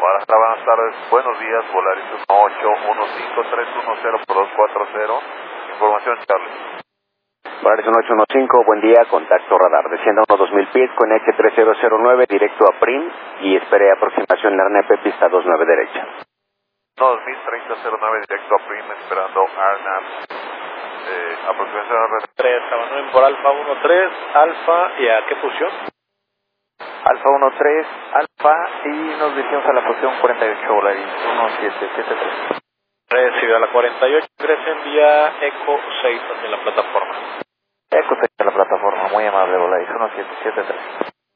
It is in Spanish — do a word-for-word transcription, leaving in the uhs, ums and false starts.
Buenas, buenas tardes, buenos días, Volaris uno ocho uno cinco tres uno cero por dos cuatro cero. Información, Charlie. Volaris uno ocho uno cinco, buen día, contacto radar. Descienda unos dos mil pies con H tres cero cero nueve directo a Prim y espere aproximación R N P pista dos nueve derecha. dos mil treinta cero nueve directo a Prim, esperando R N A P. Eh, aproximación R N A P. tres, nueve por Alfa uno tres, Alfa, ¿y a qué posición? Alfa uno tres, Alfa, y nos dirigimos a la posición cuarenta y ocho, Volaris uno siete siete tres. Recibió a la cuarenta y ocho, ingresa en vía Eco seis hacia la plataforma. Eco seis a la plataforma, muy amable, Volaris uno siete siete tres.